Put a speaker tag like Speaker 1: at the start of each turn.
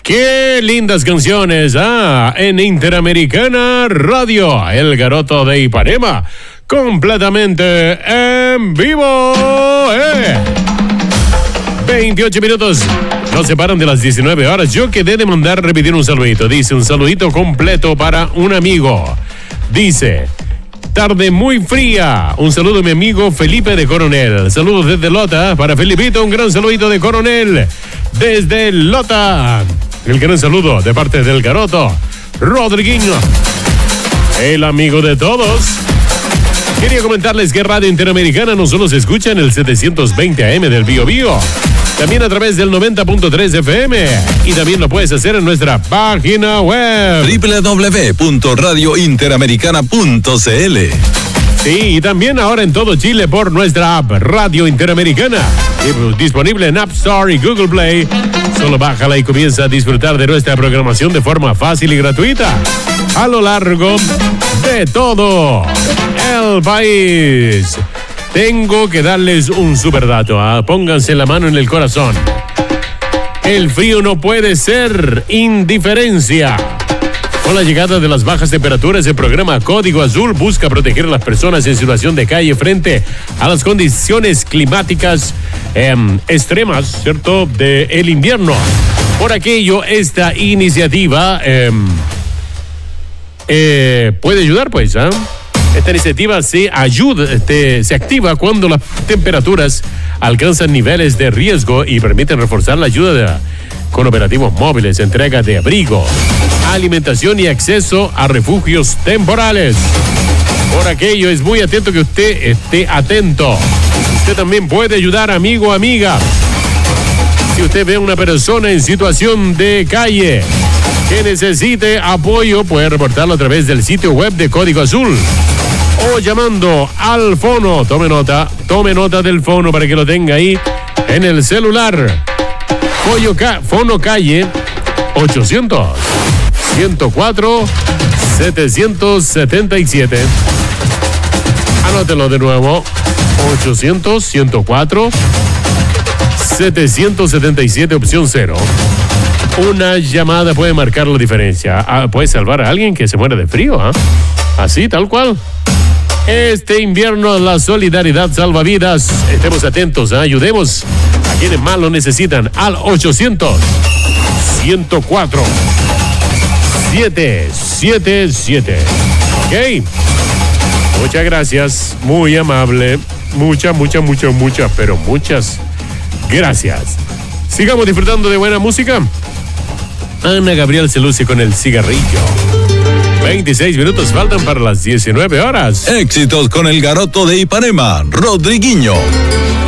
Speaker 1: ¡Qué lindas canciones! En Interamericana Radio, El Garoto de Ipanema, completamente en vivo. 28 minutos nos separan de las 19 horas. Yo quedé de mandar repetir un saludito. Dice, un saludito completo para un amigo. Dice, tarde muy fría. Un saludo a mi amigo Felipe de Coronel. Saludos desde Lota para Felipito. Un gran saludito de Coronel desde Lota. El gran saludo de parte del Garoto Rodriguinho, el amigo de todos. Quería comentarles que Radio Interamericana no solo se escucha en el 720 AM del Bío Bío, también a través del 90.3 FM, y también lo puedes hacer en nuestra página web
Speaker 2: www.radiointeramericana.cl.
Speaker 1: Sí, y también ahora en todo Chile por nuestra app Radio Interamericana, disponible en App Store y Google Play. Solo bájala y comienza a disfrutar de nuestra programación de forma fácil y gratuita a lo largo de todo el país. Tengo que darles un super dato. Pónganse la mano en el corazón. El frío no puede ser indiferencia. Con la llegada de las bajas temperaturas, el programa Código Azul busca proteger a las personas en situación de calle frente a las condiciones climáticas extremas, ¿cierto?, del invierno. Por aquello, esta iniciativa puede ayudar, pues, Esta iniciativa se activa cuando las temperaturas alcanzan niveles de riesgo y permiten reforzar la ayuda con operativos móviles, entrega de abrigo, alimentación y acceso a refugios temporales. Por aquello, es muy atento que usted esté atento. Usted también puede ayudar, amigo o amiga. Si usted ve a una persona en situación de calle que necesite apoyo, puede reportarlo a través del sitio web de Código Azul o llamando al fono. Tome nota del fono para que lo tenga ahí en el celular. Fono calle 800-104-777. Anótelo de nuevo. 800-104-777, opción 0. Una llamada puede marcar la diferencia. Puede salvar a alguien que se muere de frío. Así, tal cual. Este invierno la solidaridad salva vidas. Estemos atentos, ayudemos a quienes más lo necesitan al 800-104-777. ¿Ok? Muchas gracias, muy amable. Muchas, pero muchas gracias. Sigamos disfrutando de buena música. Ana Gabriel se luce con el cigarrillo. 26 minutos faltan para las 19 horas.
Speaker 2: Éxitos con el Garoto de Ipanema, Rodriguinho.